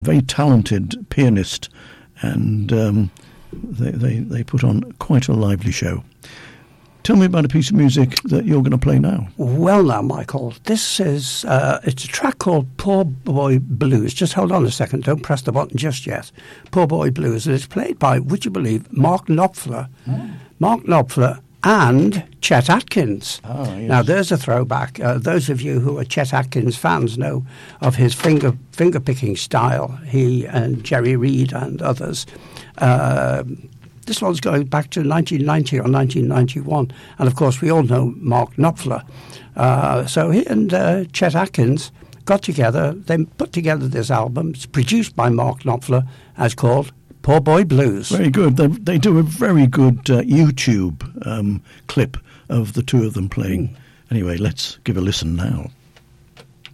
very talented pianist, and they put on quite a lively show. Tell me about a piece of music that you're going to play now. Well now, Michael, this is it's a track called Poor Boy Blues. Just hold on a second, don't press the button just yet. Poor Boy Blues, and it's played by, would you believe, Mark Knopfler. Mark Knopfler and Chet Atkins. Ah, yes. Now there's a throwback. Those of you who are Chet Atkins fans know of his finger picking style. He and Jerry Reed and others. This one's going back to 1990 or 1991. And, of course, we all know Mark Knopfler. So he and Chet Atkins got together. They put together this album. It's produced by Mark Knopfler, as called Poor Boy Blues. Very good. They do a very good YouTube clip of the two of them playing. Anyway, let's give a listen now.